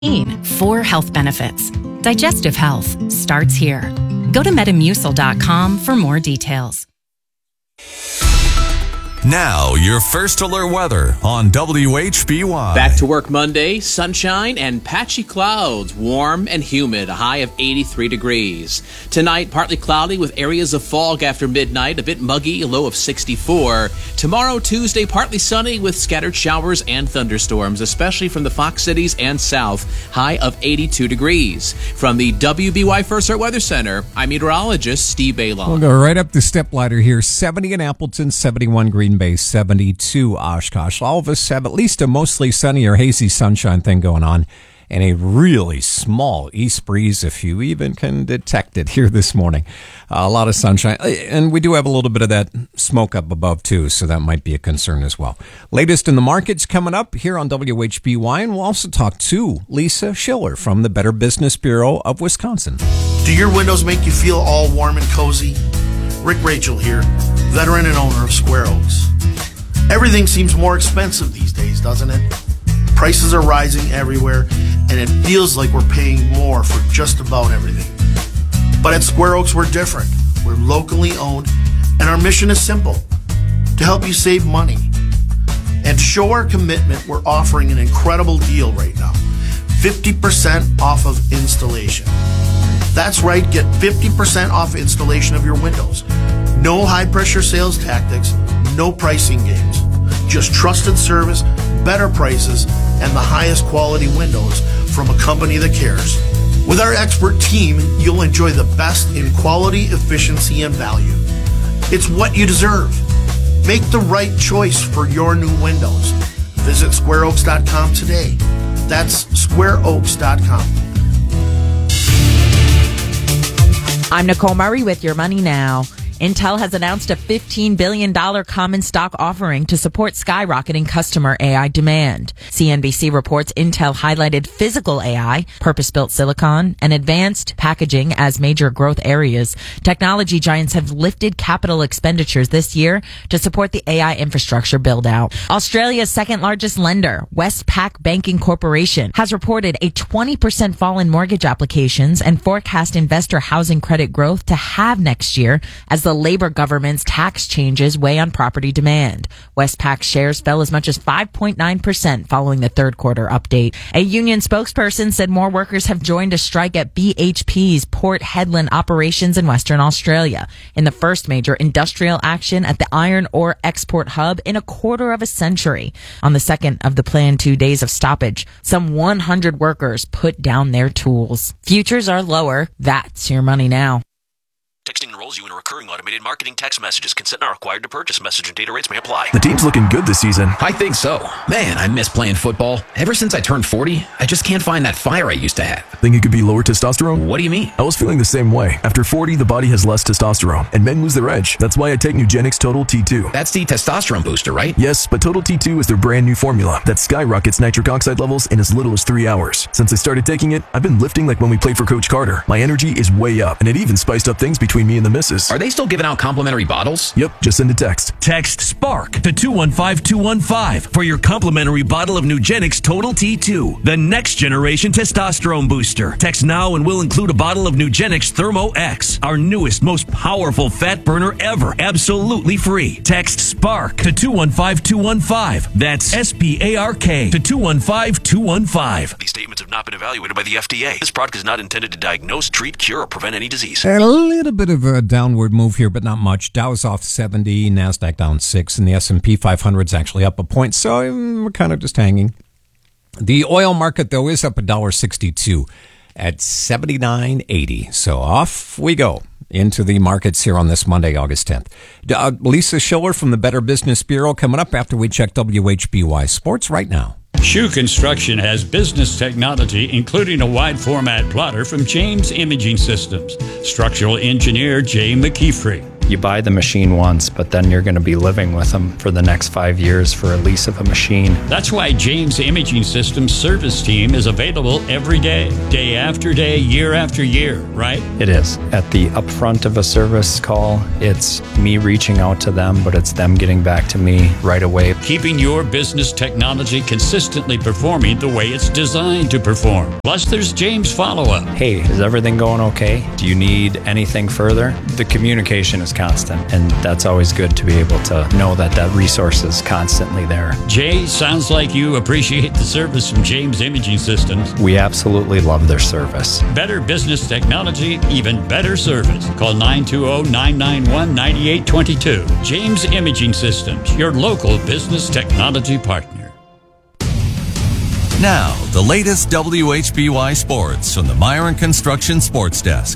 For health benefits. Digestive health starts here. Go to Metamucil.com for more details. Now, your first alert weather on WHBY. Back to work Monday, sunshine and patchy clouds, warm and humid, a high of 83 degrees. Tonight, partly cloudy with areas of fog after midnight, a bit muggy, a low of 64. Tomorrow, Tuesday, partly sunny with scattered showers and thunderstorms, especially from the Fox Cities and south, high of 82 degrees. From the WBY First Alert Weather Center, I'm meteorologist Steve Baylon. We'll go right up the step ladder here. 70 in Appleton, 71 Green Bay, 72 Oshkosh. All of us have at least a mostly sunny or hazy sunshine thing going on, and a really small east breeze, if you even can detect it here this morning. A lot of sunshine, and we do have a little bit of that smoke up above too, so that might be a concern as well. Latest in the markets coming up here on WHBY, and we'll also talk to Lisa Schiller from the Better Business Bureau of Wisconsin. Do your windows make you feel all warm and cozy? Rick Rachel here, veteran and owner of Square Oaks. Everything seems more expensive these days, doesn't it? Prices are rising everywhere, and it feels like we're paying more for just about everything. But at Square Oaks, we're different. We're locally owned, and our mission is simple: to help you save money. And to show our commitment, we're offering an incredible deal right now. 50% off of installation. That's right, get 50% off installation of your windows. No high-pressure sales tactics, no pricing games. Just trusted service, better prices, and the highest quality windows from a company that cares. With our expert team, you'll enjoy the best in quality, efficiency, and value. It's what you deserve. Make the right choice for your new windows. Visit squareoaks.com today. That's squareoaks.com. I'm Nicole Murray with Your Money Now. Intel has announced a $15 billion common stock offering to support skyrocketing customer AI demand. CNBC reports Intel highlighted physical AI, purpose-built silicon, and advanced packaging as major growth areas. Technology giants have lifted capital expenditures this year to support the AI infrastructure build-out. Australia's second-largest lender, Westpac Banking Corporation, has reported a 20% fall in mortgage applications and forecast investor housing credit growth to halve next year as the Labor government's tax changes weigh on property demand. Westpac shares fell as much as 5.9% following the third quarter update. A union spokesperson said more workers have joined a strike at BHP's Port Hedland operations in Western Australia, in the first major industrial action at the iron ore export hub in a quarter of a century. On the second of the planned 2 days of stoppage, some 100 workers put down their tools. Futures are lower. That's Your Money Now. Texting enrolls you in a recurring automated marketing text messages. Consent not required to purchase. Message and data rates may apply. The team's looking good this season. I think so. Man, I miss playing football. Ever since I turned 40, I just can't find that fire I used to have. Think it could be lower testosterone? What do you mean? I was feeling the same way. After 40, the body has less testosterone, and men lose their edge. That's why I take Nugenix Total T2. That's the testosterone booster, right? Yes, but Total T2 is their brand new formula that skyrockets nitric oxide levels in as little as 3 hours. Since I started taking it, I've been lifting like when we played for Coach Carter. My energy is way up, and it even spiced up things between me and the missus. Are they still giving out complimentary bottles? Yep, just send a text. Text SPARK to 215215 for your complimentary bottle of Nugenix Total T2, the next generation testosterone booster. Text now and we'll include a bottle of Nugenix Thermo X, our newest, most powerful fat burner ever, absolutely free. Text SPARK to 215215. That's SPARK to 215215. These statements have not been evaluated by the FDA. This product is not intended to diagnose, treat, cure, or prevent any disease. A little bit of a downward move here, but not much. Dow's off 70, NASDAQ down 6, and the S&P 500 is actually up a point, so we're kind of just hanging. The oil market, though, is up $1.62 at $79.80. So off we go into the markets here on this Monday, August 10th. Lisa Schiller from the Better Business Bureau coming up after we check WHBY Sports right now. Shoe Construction has business technology, including a wide format plotter from James Imaging Systems. Structural engineer Jay McKeefrey. You buy the machine once, but then you're going to be living with them for the next 5 years for a lease of a machine. That's why James Imaging Systems service team is available every day after day, year after year, right? It is. At the upfront of a service call, it's me reaching out to them, but it's them getting back to me right away. Keeping your business technology consistently performing the way it's designed to perform. Plus, there's James follow-up. Hey, is everything going okay? Do you need anything further? The communication is constant, and that's always good to be able to know that that resource is constantly there. Jay, sounds like you appreciate the service from James Imaging Systems. We absolutely love their service. Better business technology, even better service. Call 920-991-9822. James Imaging Systems, your local business technology partner. Now, the latest WHBY sports from the Myron Construction Sports Desk.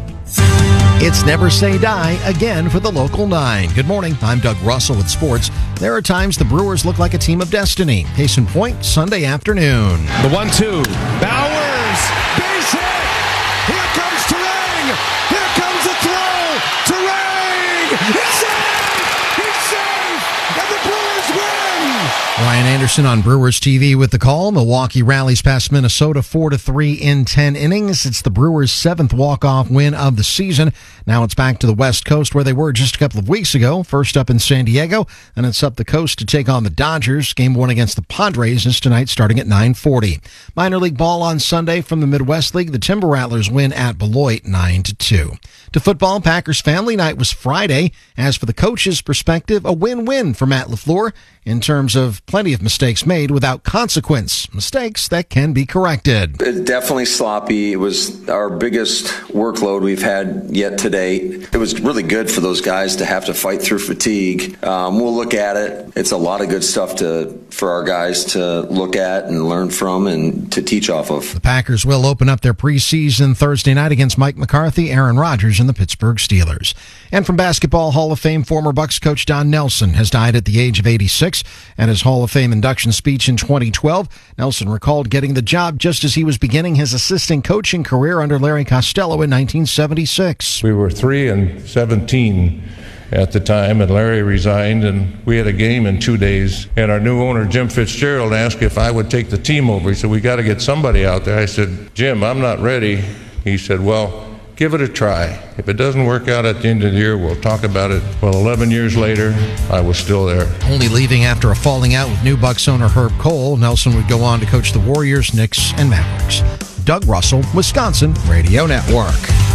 It's Never Say Die again for the Local 9. Good morning. I'm Doug Russell with sports. There are times the Brewers look like a team of destiny. Case in point, Sunday afternoon. The 1-2. Bowers. Base hit. Here comes Turang. Here comes the throw. Turang. He's safe. He's safe. And the Brewers win. Ryan Anderson on Brewers TV with the call. Milwaukee rallies past Minnesota 4-3 in 10 innings. It's the Brewers' 7th walk-off win of the season. Now it's back to the West Coast where they were just a couple of weeks ago. First up in San Diego, and it's up the coast to take on the Dodgers. Game 1 against the Padres is tonight starting at 9:40. Minor league ball on Sunday from the Midwest League. The Timber Rattlers win at Beloit 9-2. To football, Packers family night was Friday. As for the coach's perspective, a win-win for Matt LaFleur in terms of plenty of mistakes made without consequence. Mistakes that can be corrected. Definitely sloppy. It was our biggest workload we've had yet to date. It was really good for those guys to have to fight through fatigue. We'll look at it. It's a lot of good stuff for our guys to look at and learn from and to teach off of. The Packers will open up their preseason Thursday night against Mike McCarthy, Aaron Rodgers, and the Pittsburgh Steelers. And from Basketball Hall of Fame, former Bucks coach Don Nelson has died at the age of 86. At his Hall of Fame induction speech in 2012, Nelson recalled getting the job just as he was beginning his assistant coaching career under Larry Costello in 1976. We were 3-17 at the time, and Larry resigned, and we had a game in 2 days. And our new owner, Jim Fitzgerald, asked if I would take the team over. He said, "We got to get somebody out there." I said, "Jim, I'm not ready." He said, "Well, give it a try. If it doesn't work out at the end of the year, we'll talk about it." Well, 11 years later, I was still there. Only leaving after a falling out with new Bucks owner Herb Cole, Nelson would go on to coach the Warriors, Knicks, and Mavericks. Doug Russell, Wisconsin Radio Network.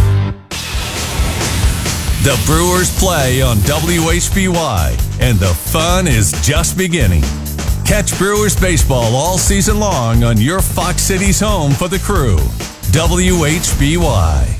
The Brewers play on WHBY, and the fun is just beginning. Catch Brewers baseball all season long on your Fox Cities home for the Crew, WHBY.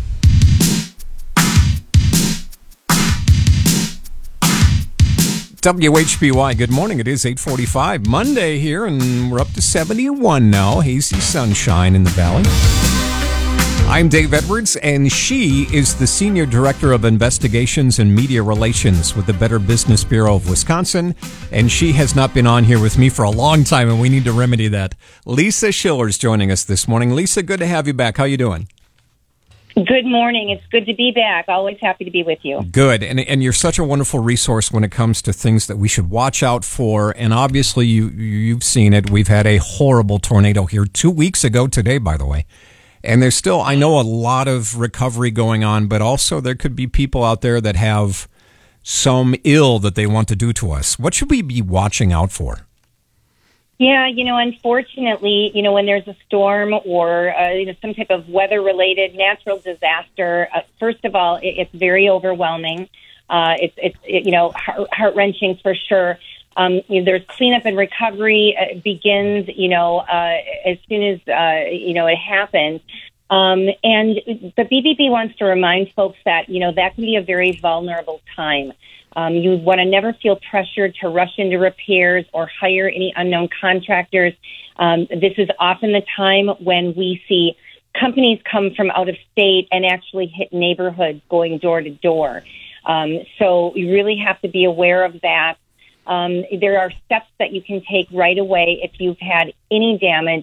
WHBY, good morning. It is 8:45 Monday here, and we're up to 71 now. Hazy sunshine in the valley. I'm Dave Edwards, and she is the Senior Director of Investigations and Media Relations with the Better Business Bureau of Wisconsin, and she has not been on here with me for a long time, and we need to remedy that. Lisa Schiller's joining us this morning. Lisa, good to have you back. How you doing? Good morning. It's good to be back. Always happy to be with you. Good. And you're such a wonderful resource when it comes to things that we should watch out for. And obviously, you've seen it. We've had a horrible tornado here 2 weeks ago today, by the way. And there's still, I know, a lot of recovery going on, but also there could be people out there that have some ill that they want to do to us. What should we be watching out for? Yeah, unfortunately, when there's a storm or some type of weather-related natural disaster, first of all, it's very overwhelming. It's heart-wrenching for sure. There's cleanup and recovery begins, as soon as, it happens. And the BBB wants to remind folks that, that can be a very vulnerable time. You want to never feel pressured to rush into repairs or hire any unknown contractors. This is often the time when we see companies come from out of state and actually hit neighborhoods going door to door. So you really have to be aware of that. There are steps that you can take right away if you've had any damage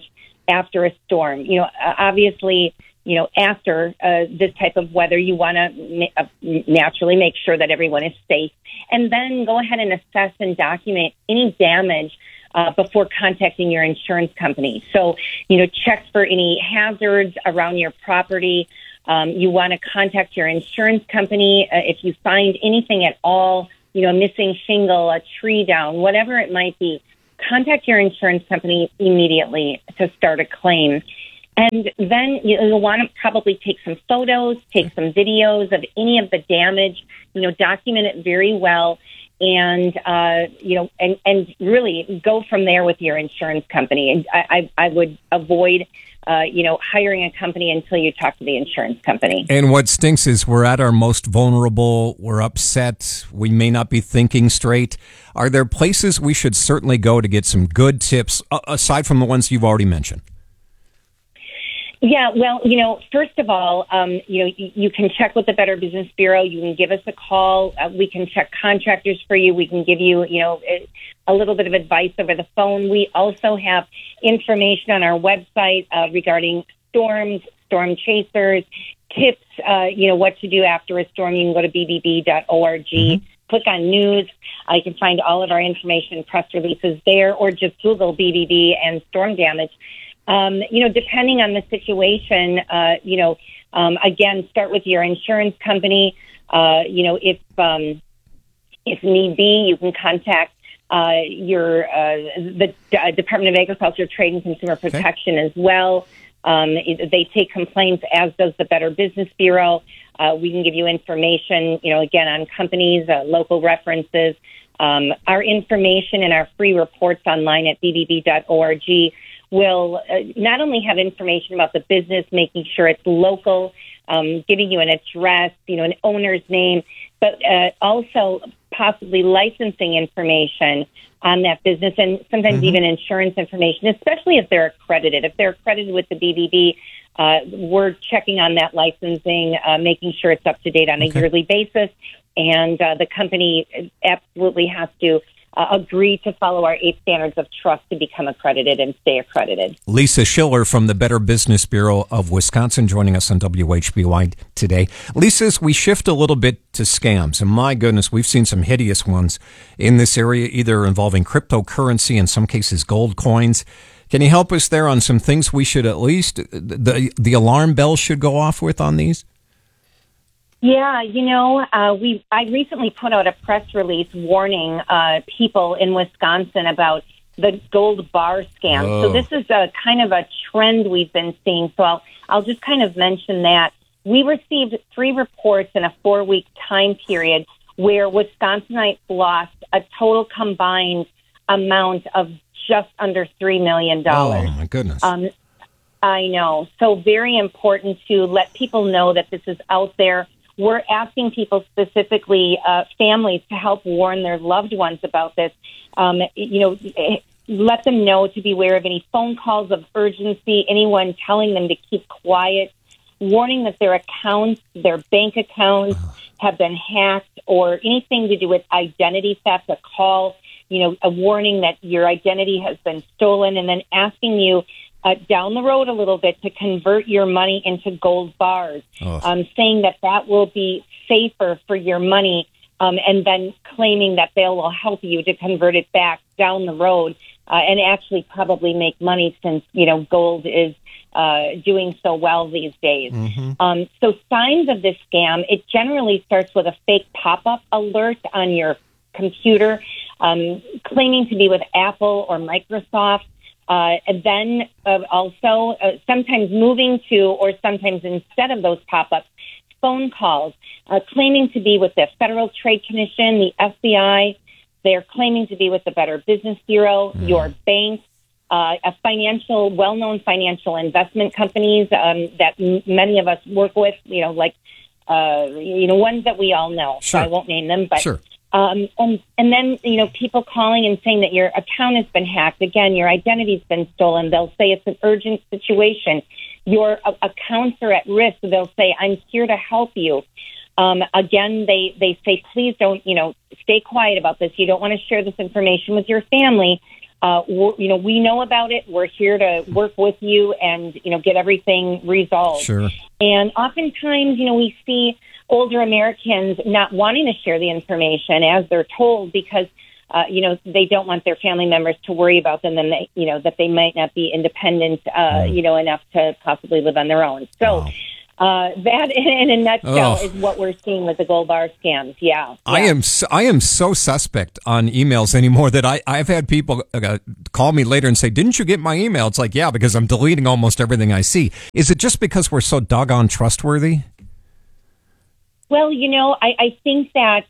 after a storm. Obviously, after this type of weather, you want to naturally make sure that everyone is safe, and then go ahead and assess and document any damage before contacting your insurance company. So, check for any hazards around your property. You want to contact your insurance company if you find anything at all, a missing shingle, a tree down, whatever it might be. Contact your insurance company immediately to start a claim. And then you'll want to probably take some photos, take some videos of any of the damage, document it very well, and and really go from there with your insurance company. And I would avoid hiring a company until you talk to the insurance company. And what stinks is we're at our most vulnerable. We're upset. We may not be thinking straight. Are there places we should certainly go to get some good tips, aside from the ones you've already mentioned? Yeah, well, first of all, you can check with the Better Business Bureau. You can give us a call. We can check contractors for you. We can give you, a little bit of advice over the phone. We also have information on our website regarding storms, storm chasers, tips, what to do after a storm. You can go to bbb.org, click on news. You can find all of our information, press releases there, or just Google BBB and storm damage. Depending on the situation, again, start with your insurance company. If need be, you can contact the Department of Agriculture, Trade and Consumer Protection as well. They take complaints, as does the Better Business Bureau. We can give you information, again, on companies, local references. Our information and our free reports online at bbb.org will not only have information about the business, making sure it's local, giving you an address, an owner's name, but also possibly licensing information on that business, and sometimes even insurance information, especially if they're accredited. If they're accredited with the BBB, we're checking on that licensing, making sure it's up to date on a yearly basis, and the company absolutely has to agree to follow our 8 standards of trust to become accredited and stay accredited. Lisa Schiller from the Better Business Bureau of Wisconsin joining us on WHBY today. Lisa, as we shift a little bit to scams, and my goodness, we've seen some hideous ones in this area, either involving cryptocurrency, in some cases gold coins. Can you help us there on some things we should at least, the alarm bell should go off with on these? Yeah, I recently put out a press release warning people in Wisconsin about the gold bar scam. Whoa. So this is a kind of a trend we've been seeing. So I'll just kind of mention that. We received 3 reports in a 4-week time period where Wisconsinites lost a total combined amount of just under $3 million. Oh, my goodness. I know. So very important to let people know that this is out there. We're asking people, specifically families, to help warn their loved ones about this. Let them know to beware of any phone calls of urgency, anyone telling them to keep quiet, warning that their accounts, their bank accounts have been hacked, or anything to do with identity theft, a call, a warning that your identity has been stolen, and then asking you down the road a little bit to convert your money into gold bars, saying that will be safer for your money, and then claiming that they will help you to convert it back down the road, and actually probably make money, since, gold is doing so well these days. So signs of this scam, it generally starts with a fake pop-up alert on your computer, claiming to be with Apple or Microsoft. And then also sometimes moving to, or sometimes instead of those pop-ups, phone calls, claiming to be with the Federal Trade Commission, the FBI. They're claiming to be with the Better Business Bureau, your bank, well-known financial investment companies that many of us work with, like ones that we all know. Sure. So I won't name them, but. Sure. And then, people calling and saying that your account has been hacked. Again, your identity's been stolen. They'll say it's an urgent situation. Your accounts are at risk. They'll say, I'm here to help you. Again, they say, please don't, stay quiet about this. You don't want to share this information with your family. We know about it. We're here to work with you and, get everything resolved. Sure. And oftentimes, we see older Americans not wanting to share the information as they're told because, they don't want their family members to worry about them and that they might not be independent, enough to possibly live on their own. So, that in a nutshell is what we're seeing with the gold bar scams. Yeah. I am so suspect on emails anymore that I've had people call me later and say, "Didn't you get my email?" It's like, yeah, because I'm deleting almost everything I see. Is it just because we're so doggone trustworthy? Well, I think that,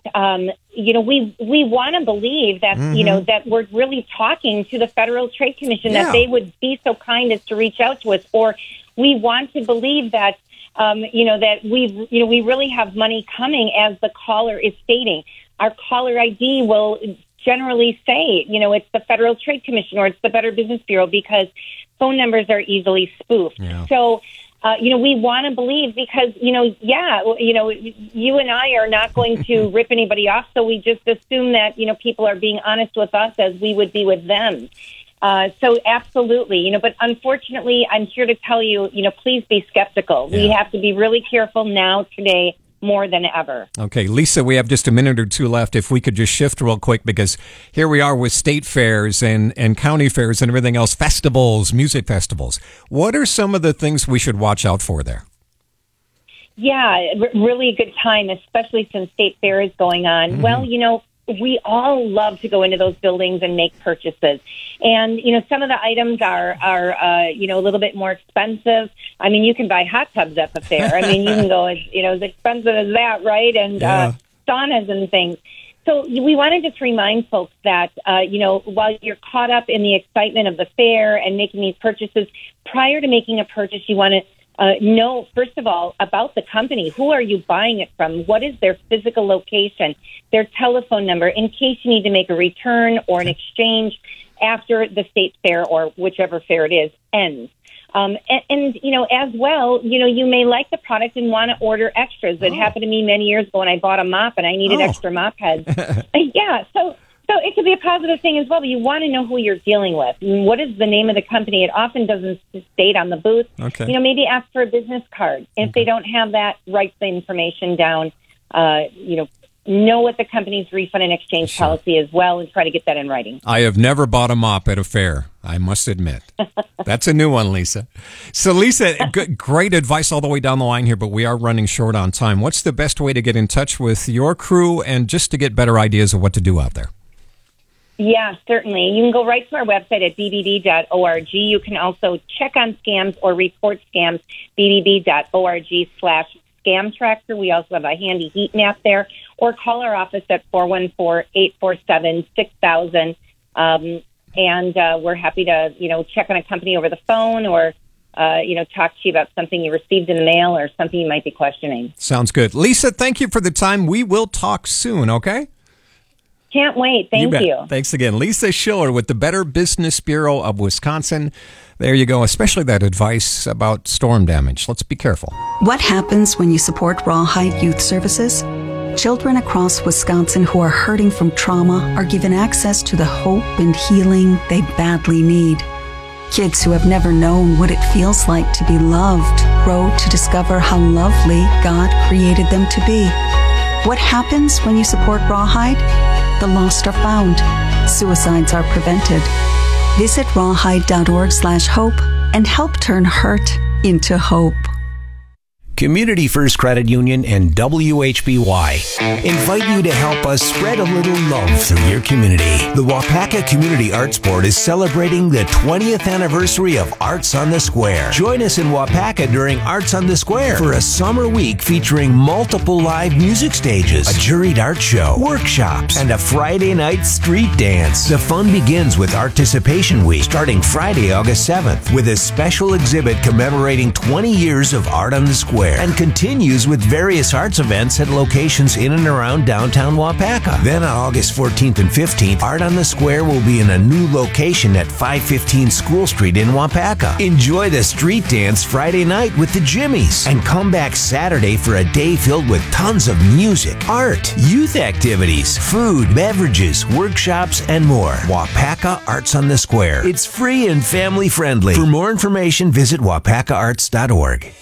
we want to believe that, that we're really talking to the Federal Trade Commission, that they would be so kind as to reach out to us, or we want to believe that, that we really have money coming, as the caller is stating. Our caller ID will generally say, it's the Federal Trade Commission or it's the Better Business Bureau, because phone numbers are easily spoofed. Yeah. So, we want to believe because, you and I are not going to rip anybody off. So we just assume that, people are being honest with us as we would be with them. So absolutely, but unfortunately, I'm here to tell you, please be skeptical. Yeah. We have to be really careful now, today, more than ever. Okay, Lisa, we have just a minute or two left. If we could just shift real quick, because here we are with state fairs and county fairs and everything else, festivals, music festivals. What are some of the things we should watch out for there? Yeah, really a good time, especially since state fair is going on. Mm-hmm. Well, we all love to go into those buildings and make purchases. And, some of the items are a little bit more expensive. I mean, you can buy hot tubs at the fair. I mean, you can go, as expensive as that, right? And saunas and things. So we want to just remind folks that, while you're caught up in the excitement of the fair and making these purchases, prior to making a purchase, you want to know, first of all, about the company. Who are you buying it from? What is their physical location, their telephone number, in case you need to make a return or an exchange after the state fair or whichever fair it is ends. And as well, you may like the product and want to order extras. It happened to me many years ago when I bought a mop and I needed extra mop heads. So it could be a positive thing as well, but you want to know who you're dealing with. What is the name of the company? It often doesn't state on the booth. Okay. Maybe ask for a business card. If they don't have that, write the information down. Know what the company's refund and exchange policy is well, and try to get that in writing. I have never bought a mop at a fair, I must admit. That's a new one, Lisa. So, Lisa, great advice all the way down the line here, but we are running short on time. What's the best way to get in touch with your crew and just to get better ideas of what to do out there? Yeah, certainly. You can go right to our website at bbb.org. You can also check on scams or report scams, bbb.org/scam tracker. We also have a handy heat map there. Or call our office at 414-847-6000. And we're happy to, check on a company over the phone or, talk to you about something you received in the mail or something you might be questioning. Sounds good. Lisa, thank you for the time. We will talk soon, okay? Can't wait. Thank you. Thanks again. Lisa Schiller with the Better Business Bureau of Wisconsin. There you go, especially that advice about storm damage. Let's be careful. What happens when you support Rawhide Youth Services? Children across Wisconsin who are hurting from trauma are given access to the hope and healing they badly need. Kids who have never known what it feels like to be loved grow to discover how lovely God created them to be. What happens when you support Rawhide? The lost are found. Suicides are prevented. Visit rawhide.org/hope and help turn hurt into hope. Community First Credit Union and WHBY invite you to help us spread a little love through your community. The Wapaka Community Arts Board is celebrating the 20th anniversary of Arts on the Square. Join us in Wapaka during Arts on the Square for a summer week featuring multiple live music stages, a juried art show, workshops, and a Friday night street dance. The fun begins with Articipation Week starting Friday, August 7th, with a special exhibit commemorating 20 years of Art on the Square. Square and continues with various arts events at locations in and around downtown Wapaka. Then on August 14th and 15th, Art on the Square will be in a new location at 515 School Street in Wapaka. Enjoy the street dance Friday night with the Jimmies and come back Saturday for a day filled with tons of music, art, youth activities, food, beverages, workshops, and more. Wapaka Arts on the Square. It's free and family friendly. For more information, visit wapakaarts.org.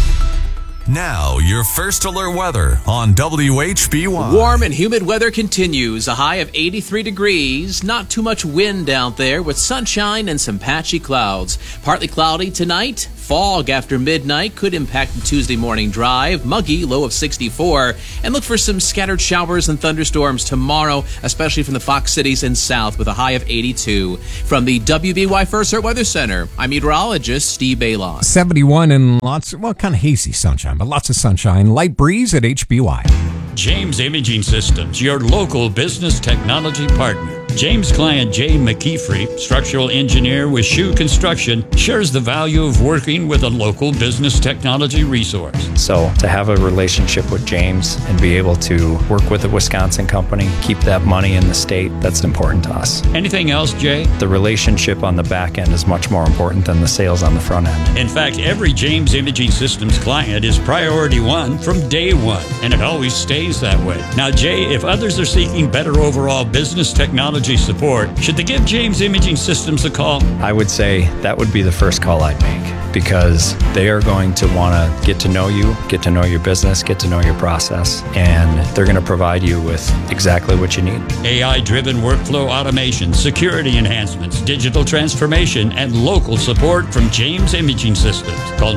Now, your first alert weather on WHBY. Warm and humid weather continues. A high of 83 degrees. Not too much wind out there with sunshine and some patchy clouds. Partly cloudy tonight. Fog after midnight could impact the Tuesday morning drive. Muggy, low of 64. And look for some scattered showers and thunderstorms tomorrow, especially from the Fox Cities and south with a high of 82. From the WBY First Alert Weather Center, I'm meteorologist Steve Baylon. 71 and kind of hazy sunshine, but lots of sunshine. Light breeze at HBY. James Imaging Systems, your local business technology partner. James' client Jay McKeefrey, structural engineer with Shoe Construction, shares the value of working with a local business technology resource. So to have a relationship with James and be able to work with a Wisconsin company, keep that money in the state, that's important to us. Anything else, Jay? The relationship on the back end is much more important than the sales on the front end. In fact, every James Imaging Systems client is priority one from day one, and it always stays that way. Now, Jay, if others are seeking better overall business technology support, should they give James Imaging Systems a call? I would say that would be the first call I'd make, because they are going to want to get to know you, get to know your business, get to know your process, and they're going to provide you with exactly what you need. AI-driven workflow automation, security enhancements, digital transformation, and local support from James Imaging Systems. Call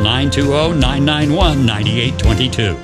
920-991-9822.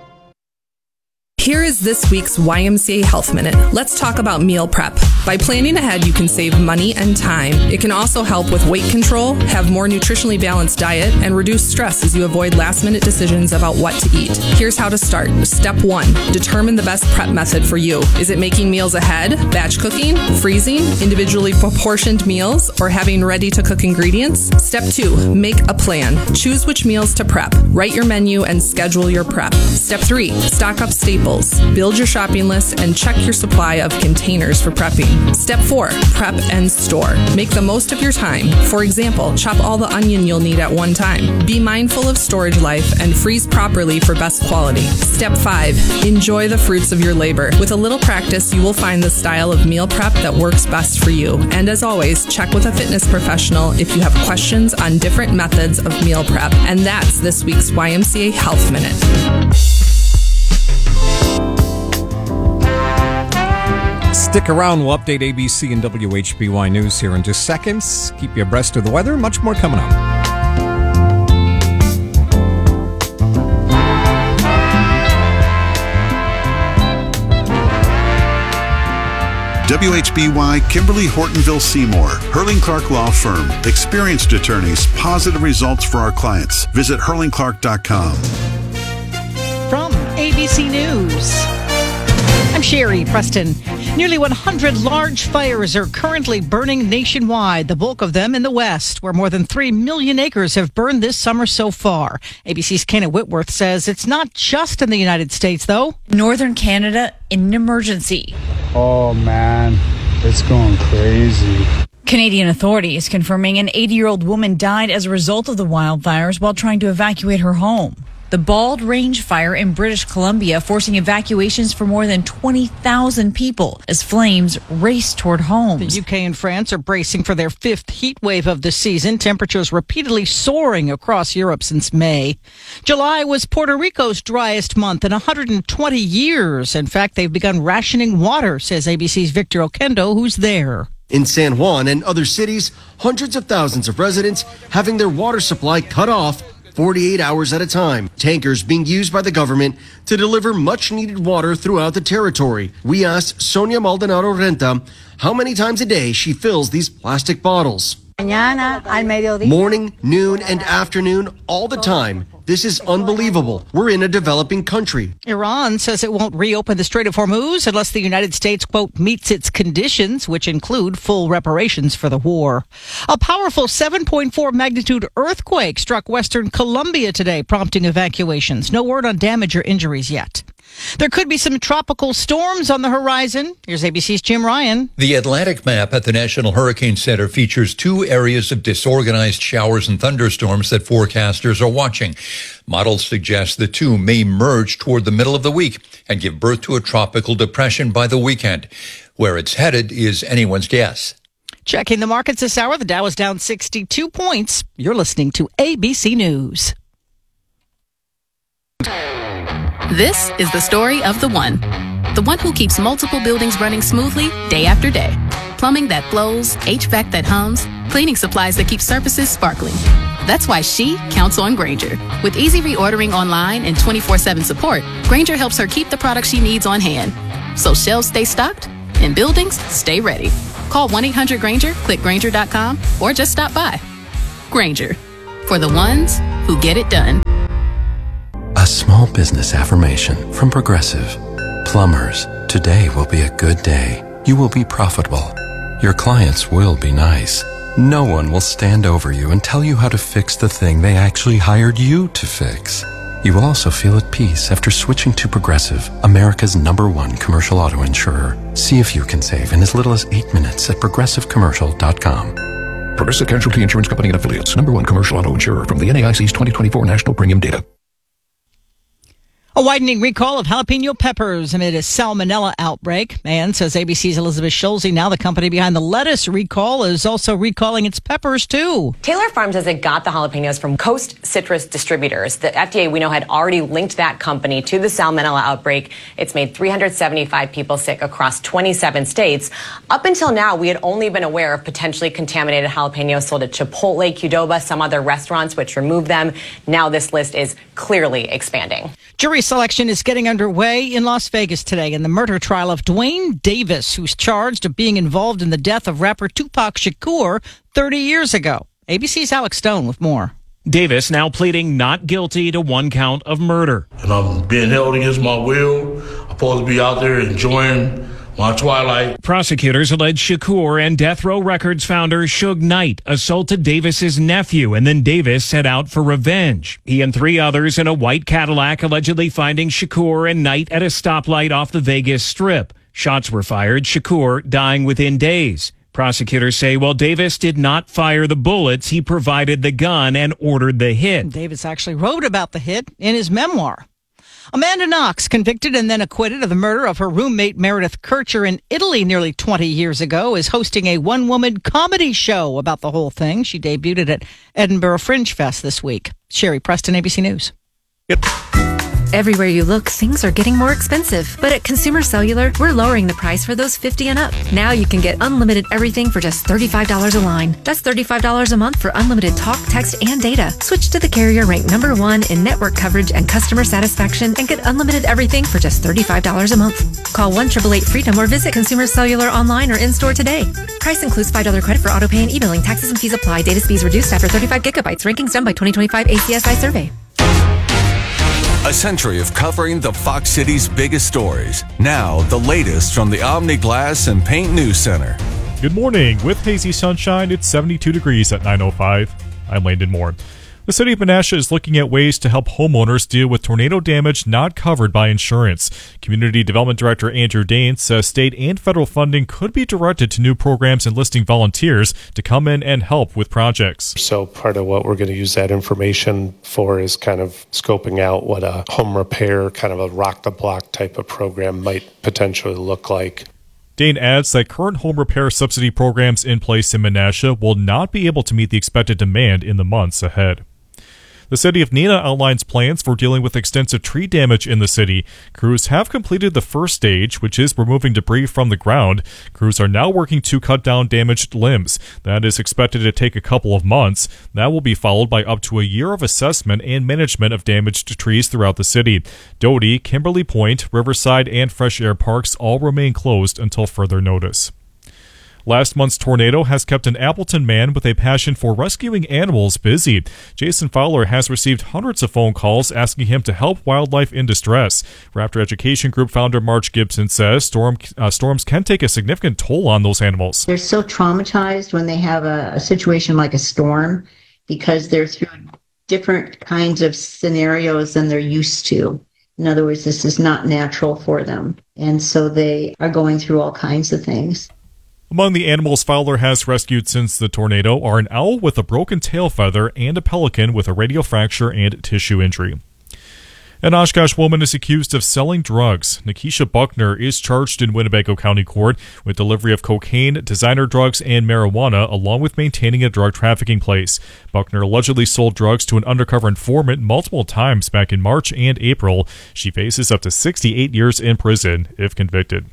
Here is this week's YMCA Health Minute. Let's talk about meal prep. By planning ahead, you can save money and time. It can also help with weight control, have more nutritionally balanced diet, and reduce stress as you avoid last-minute decisions about what to eat. Here's how to start. Step 1. Determine the best prep method for you. Is it making meals ahead, batch cooking, freezing, individually proportioned meals, or having ready-to-cook ingredients? Step 2. Make a plan. Choose which meals to prep. Write your menu and schedule your prep. Step 3. Stock up staples. Build your shopping list and check your supply of containers for prepping. Step 4. Prep and store. Make the most of your time. For example, chop all the onion you'll need at one time. Be mindful of storage life and freeze properly for best quality. Step 5. Enjoy the fruits of your labor. With a little practice, you will find the style of meal prep that works best for you. And as always, check with a fitness professional if you have questions on different methods of meal prep. And that's this week's YMCA Health Minute. Stick around. We'll update ABC and WHBY News here in just seconds. Keep you abreast of the weather. Much more coming up. WHBY Kimberly Hortonville Seymour, Hurling Clark Law Firm. Experienced attorneys, positive results for our clients. Visit hurlingclark.com. From ABC News, I'm Sherry Preston. Nearly 100 large fires are currently burning nationwide, the bulk of them in the West, where more than 3 million acres have burned this summer so far. ABC's Kana Whitworth says it's not just in the United States, though. Northern Canada in an emergency. Oh, man, it's going crazy. Canadian authorities confirming an 80-year-old woman died as a result of the wildfires while trying to evacuate her home. The Bald Range fire in British Columbia forcing evacuations for more than 20,000 people as flames race toward homes. The UK and France are bracing for their 5th heat wave of the season. Temperatures repeatedly soaring across Europe since May. July was Puerto Rico's driest month in 120 years. In fact, they've begun rationing water, says ABC's Victor Oquendo, who's there. In San Juan and other cities, hundreds of thousands of residents having their water supply cut off 48 hours at a time. Tankers being used by the government to deliver much-needed water throughout the territory. We asked Sonia Maldonado Renta how many times a day she fills these plastic bottles. Morning, noon, and afternoon, all the time. This is unbelievable. We're in a developing country. Iran says it won't reopen the Strait of Hormuz unless the United States, quote, meets its conditions, which include full reparations for the war. A powerful 7.4 magnitude earthquake struck western Colombia today, prompting evacuations. No word on damage or injuries yet. There could be some tropical storms on the horizon. Here's ABC's Jim Ryan. The Atlantic map at the National Hurricane Center features 2 areas of disorganized showers and thunderstorms that forecasters are watching. Models suggest the 2 may merge toward the middle of the week and give birth to a tropical depression by the weekend. Where it's headed is anyone's guess. Checking the markets this hour, the Dow is down 62 points. You're listening to ABC News. This is the story of the one who keeps multiple buildings running smoothly day after day. Plumbing that flows, HVAC that hums, cleaning supplies that keep surfaces sparkling. That's why she counts on Grainger. With easy reordering online and 24/7 support, Grainger helps her keep the products she needs on hand. So shelves stay stocked and buildings stay ready. Call 1-800-GRAINGER, click Grainger.com, or just stop by. Grainger, for the ones who get it done. A small business affirmation from Progressive. Plumbers, today will be a good day. You will be profitable. Your clients will be nice. No one will stand over you and tell you how to fix the thing they actually hired you to fix. You will also feel at peace after switching to Progressive, America's #1 commercial auto insurer. See if you can save in as little as 8 minutes at progressivecommercial.com. Progressive Casualty Insurance Company and Affiliates, #1 commercial auto insurer from the NAIC's 2024 National Premium Data. A widening recall of jalapeno peppers amid a salmonella outbreak. And, says ABC's Elizabeth Schulze, now the company behind the lettuce recall is also recalling its peppers, too. Taylor Farms says it got the jalapenos from Coast Citrus Distributors. The FDA, we know, had already linked that company to the salmonella outbreak. It's made 375 people sick across 27 states. Up until now, we had only been aware of potentially contaminated jalapenos sold at Chipotle, Qdoba, some other restaurants, which removed them. Now this list is clearly expanding. Jury selection is getting underway in Las Vegas today in the murder trial of Dwayne Davis, who's charged of being involved in the death of rapper Tupac Shakur 30 years ago. ABC's Alex Stone with more. Davis now pleading not guilty to 1 count of murder. And I'm being held against my will. I'm supposed to be out there enjoying my twilight. Prosecutors allege Shakur and Death Row Records founder Suge Knight assaulted Davis's nephew, and then Davis set out for revenge. He and 3 others in a white Cadillac allegedly finding Shakur and Knight at a stoplight off the Vegas Strip. Shots were fired, Shakur dying within days. Prosecutors say while Davis did not fire the bullets, he provided the gun and ordered the hit. Davis actually wrote about the hit in his memoir. Amanda Knox, convicted and then acquitted of the murder of her roommate Meredith Kircher in Italy nearly 20 years ago, is hosting a one-woman comedy show about the whole thing. She debuted at Edinburgh Fringe Fest this week. Sherry Preston, ABC News. Everywhere you look, things are getting more expensive. But at Consumer Cellular, we're lowering the price for those 50 and up. Now you can get unlimited everything for just $35 a line. That's $35 a month for unlimited talk, text, and data. Switch to the carrier ranked #1 in network coverage and customer satisfaction and get unlimited everything for just $35 a month. Call 1-888-FREEDOM or visit Consumer Cellular online or in-store today. Price includes $5 credit for auto pay and e-billing. Taxes and fees apply. Data speeds reduced after 35 gigabytes. Rankings done by 2025 ACSI survey. A century of covering the Fox City's biggest stories. Now, the latest from the Omni Glass and Paint News Center. Good morning. With hazy sunshine, it's 72 degrees at 9:05. I'm Landon Moore. The city of Menasha is looking at ways to help homeowners deal with tornado damage not covered by insurance. Community Development Director Andrew Dane says state and federal funding could be directed to new programs enlisting volunteers to come in and help with projects. So part of what we're going to use that information for is kind of scoping out what a home repair, kind of a rock the block type of program might potentially look like. Dane adds that current home repair subsidy programs in place in Menasha will not be able to meet the expected demand in the months ahead. The city of Neenah outlines plans for dealing with extensive tree damage in the city. Crews have completed the first stage, which is removing debris from the ground. Crews are now working to cut down damaged limbs. That is expected to take a couple of months. That will be followed by up to a year of assessment and management of damaged trees throughout the city. Doty, Kimberly Point, Riverside, and Fresh Air Parks all remain closed until further notice. Last month's tornado has kept an Appleton man with a passion for rescuing animals busy. Jason Fowler has received hundreds of phone calls asking him to help wildlife in distress. Raptor Education Group founder Marge Gibson says storms can take a significant toll on those animals. They're so traumatized when they have a situation like a storm because they're through different kinds of scenarios than they're used to. In other words, this is not natural for them. And so they are going through all kinds of things. Among the animals Fowler has rescued since the tornado are an owl with a broken tail feather and a pelican with a radial fracture and tissue injury. An Oshkosh woman is accused of selling drugs. Nikisha Buckner is charged in Winnebago County Court with delivery of cocaine, designer drugs, and marijuana, along with maintaining a drug trafficking place. Buckner allegedly sold drugs to an undercover informant multiple times back in March and April. She faces up to 68 years in prison if convicted.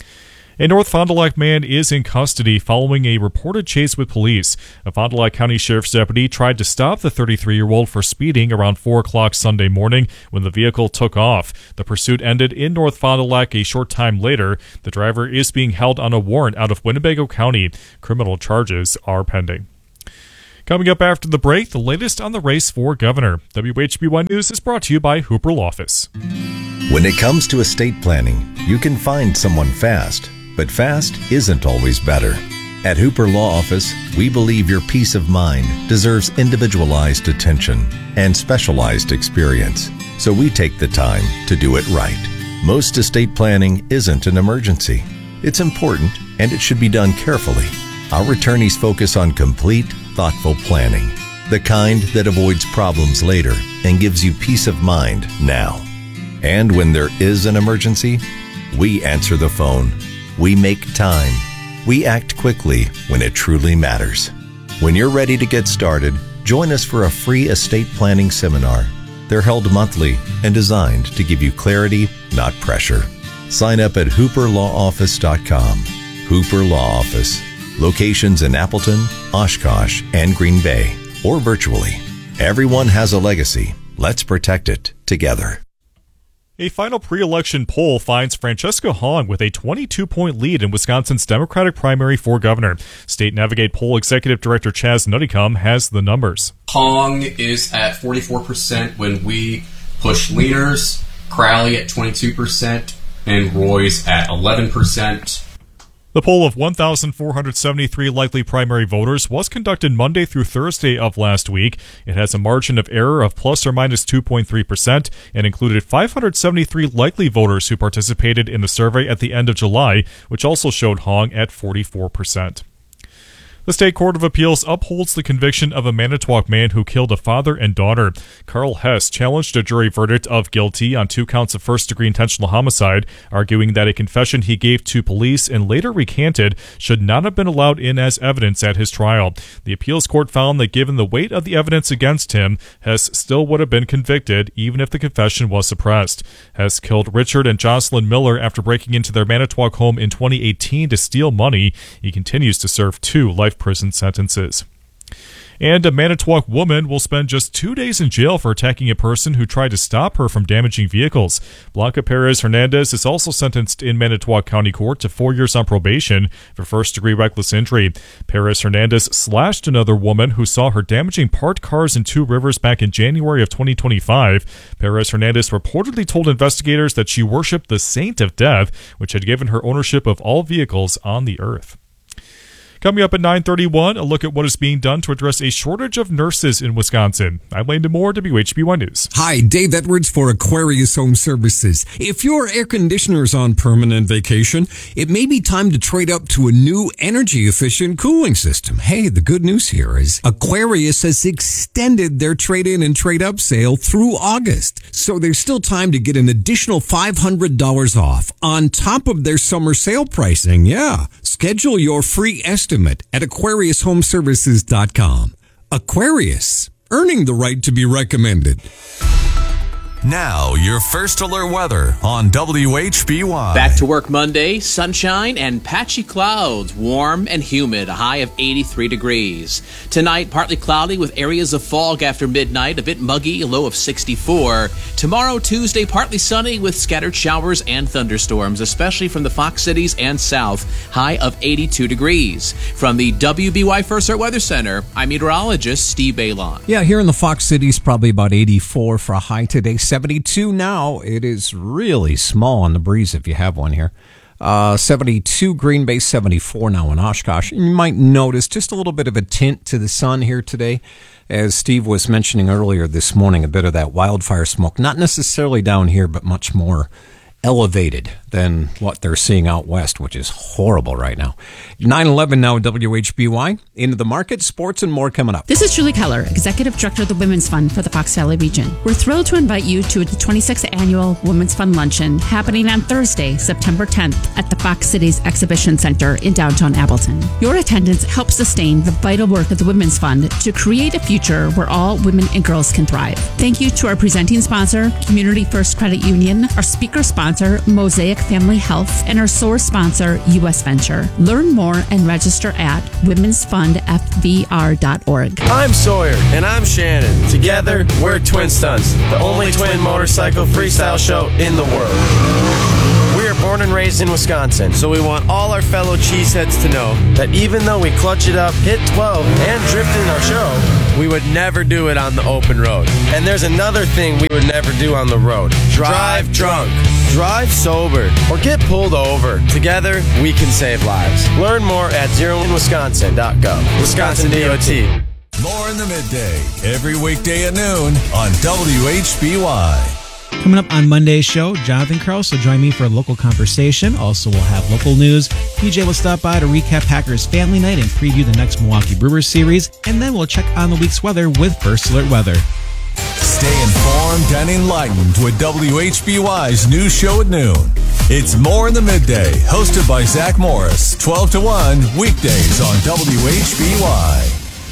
A North Fond du Lac man is in custody following a reported chase with police. A Fond du Lac County Sheriff's deputy tried to stop the 33-year-old for speeding around 4 o'clock Sunday morning when the vehicle took off. The pursuit ended in North Fond du Lac a short time later. The driver is being held on a warrant out of Winnebago County. Criminal charges are pending. Coming up after the break, the latest on the race for governor. WHB1 News is brought to you by Hooper Law Office. When it comes to estate planning, you can find someone fast. But fast isn't always better. At Hooper Law Office, we believe your peace of mind deserves individualized attention and specialized experience. So we take the time to do it right. Most estate planning isn't an emergency. It's important, and it should be done carefully. Our attorneys focus on complete, thoughtful planning, the kind that avoids problems later and gives you peace of mind now. And when there is an emergency, we answer the phone. We make time. We act quickly when it truly matters. When you're ready to get started, join us for a free estate planning seminar. They're held monthly and designed to give you clarity, not pressure. Sign up at hooperlawoffice.com. Hooper Law Office. Locations in Appleton, Oshkosh, and Green Bay, or virtually. Everyone has a legacy. Let's protect it together. A final pre-election poll finds Francesca Hong with a 22-point lead in Wisconsin's Democratic primary for governor. State Navigate poll executive director Chaz Nutticum has the numbers. Hong is at 44% when we push leaners, Crowley at 22%, and Roy's at 11%. The poll of 1,473 likely primary voters was conducted Monday through Thursday of last week. It has a margin of error of plus or minus 2.3% and included 573 likely voters who participated in the survey at the end of July, which also showed Hong at 44%. The State Court of Appeals upholds the conviction of a Manitowoc man who killed a father and daughter. Carl Hess challenged a jury verdict of guilty on 2 counts of first-degree intentional homicide, arguing that a confession he gave to police and later recanted should not have been allowed in as evidence at his trial. The appeals court found that given the weight of the evidence against him, Hess still would have been convicted even if the confession was suppressed. Hess killed Richard and Jocelyn Miller after breaking into their Manitowoc home in 2018 to steal money. He continues to serve 2 life prison sentences. And a Manitowoc woman will spend just 2 days in jail for attacking a person who tried to stop her from damaging vehicles. Blanca Perez Hernandez is also sentenced in Manitowoc County Court to 4 years on probation for first-degree reckless injury. Perez Hernandez slashed another woman who saw her damaging parked cars in 2 Rivers back in January of 2025. Perez Hernandez reportedly told investigators that she worshipped the Saint of Death, which had given her ownership of all vehicles on the earth. Coming up at 9:31, a look at what is being done to address a shortage of nurses in Wisconsin. I'm Landon Moore, WHB1 News. Hi, Dave Edwards for Aquarius Home Services. If your air conditioner is on permanent vacation, it may be time to trade up to a new energy-efficient cooling system. Hey, the good news here is Aquarius has extended their trade-in and trade-up sale through August. So there's still time to get an additional $500 off on top of their summer sale pricing. Yeah. Schedule your free estimate at AquariusHomeservices.com. Aquarius, earning the right to be recommended. Now, your first alert weather on WHBY. Back to work Monday, sunshine and patchy clouds, warm and humid, a high of 83 degrees. Tonight, partly cloudy with areas of fog after midnight, a bit muggy, a low of 64. Tomorrow, Tuesday, partly sunny with scattered showers and thunderstorms, especially from the Fox Cities and south, high of 82 degrees. From the WBY First Alert Weather Center, I'm meteorologist Steve Bailon. Yeah, here in the Fox Cities, probably about 84 for a high today. 72 now. It is really small on the breeze if you have one here. 72 Green Bay, 74 now in Oshkosh. You might notice just a little bit of a tint to the sun here today. As Steve was mentioning earlier this morning, a bit of that wildfire smoke, not necessarily down here, but much more elevated than what they're seeing out west, which is horrible right now. 9:11 now, WHBY. Into the market, sports, and more coming up. This is Julie Keller, Executive Director of the Women's Fund for the Fox Valley region. We're thrilled to invite you to the 26th Annual Women's Fund Luncheon happening on Thursday, September 10th at the Fox Cities Exhibition Center in downtown Appleton. Your attendance helps sustain the vital work of the Women's Fund to create a future where all women and girls can thrive. Thank you to our presenting sponsor, Community First Credit Union, our speaker sponsor, Mosaic Family Health, and our source sponsor, U.S. Venture. Learn more and register at womensfundfvr.org. I'm Sawyer. And I'm Shannon. Together, we're Twin Stunts, the only twin motorcycle freestyle show in the world. We are born and raised in Wisconsin, so we want all our fellow cheeseheads to know that even though we clutch it up, hit 12, and drift in our show, we would never do it on the open road. And there's another thing we would never do on the road. Drive drunk. Drive sober. Or get pulled over. Together, we can save lives. Learn more at zeroinwisconsin.gov. Wisconsin DOT. More in the midday, every weekday at noon on WHBY. Coming up on Monday's show, Jonathan Krause will join me for a local conversation. Also, we'll have local news. PJ will stop by to recap Packers Family Night and preview the next Milwaukee Brewers series. And then we'll check on the week's weather with First Alert Weather. Stay informed and enlightened with WHBY's news show at noon. It's More in the Midday, hosted by Zach Morris, 12 to 1, weekdays on WHBY.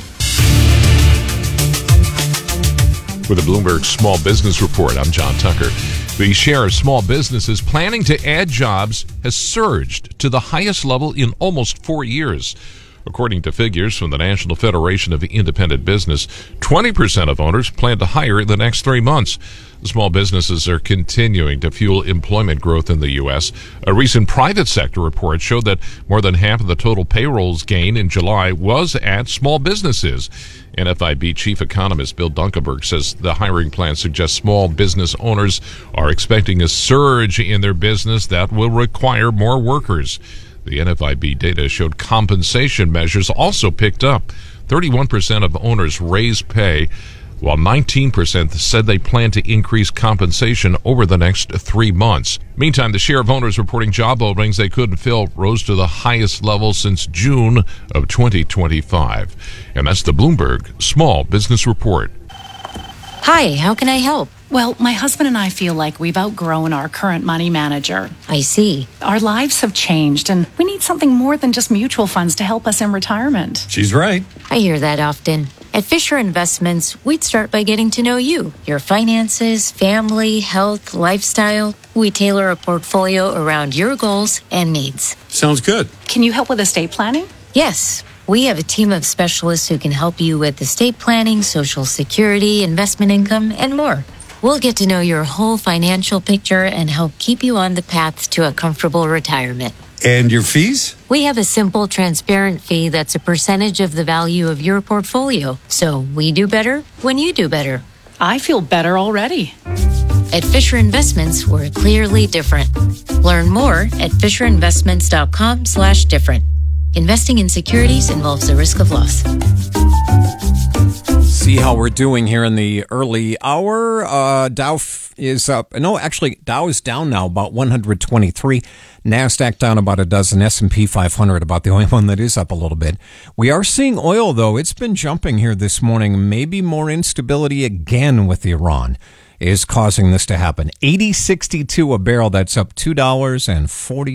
With the Bloomberg Small Business Report, I'm John Tucker. The share of small businesses planning to add jobs has surged to the highest level in almost 4 years. According to figures from the National Federation of Independent Business, 20% of owners plan to hire in the next 3 months. Small businesses are continuing to fuel employment growth in the U.S. A recent private sector report showed that more than half of the total payrolls gain in July was at small businesses. NFIB Chief Economist Bill Dunkelberg says the hiring plan suggests small business owners are expecting a surge in their business that will require more workers. The NFIB data showed compensation measures also picked up. 31% of owners raised pay, while 19% said they plan to increase compensation over the next 3 months. Meantime, the share of owners reporting job openings they couldn't fill rose to the highest level since June of 2025. And that's the Bloomberg Small Business Report. Hi, how can I help? Well, my husband and I feel like we've outgrown our current money manager. I see. Our lives have changed, and we need something more than just mutual funds to help us in retirement. She's right. I hear that often. At Fisher Investments, we'd start by getting to know you, your finances, family, health, lifestyle. We tailor a portfolio around your goals and needs. Sounds good. Can you help with estate planning? Yes. We have a team of specialists who can help you with estate planning, Social Security, investment income, and more. We'll get to know your whole financial picture and help keep you on the path to a comfortable retirement. And your fees? We have a simple, transparent fee that's a percentage of the value of your portfolio. So we do better when you do better. I feel better already. At Fisher Investments, we're clearly different. Learn more at FisherInvestments.com/different. Investing in securities involves the risk of loss. See how we're doing here in the early hour. Dow is up. No, actually, Dow is down now about 123. NASDAQ down about a dozen. S&P 500 about the only one that is up a little bit. We are seeing oil, though. It's been jumping here this morning. Maybe more instability again with Iran is causing this to happen. $80.62 a barrel. That's up